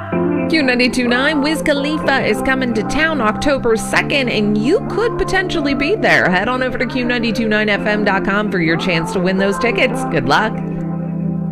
Q92.9, Wiz Khalifa is coming to town October 2nd, and you could potentially be there. Head on over to Q929fm.com for your chance to win those tickets. Good luck.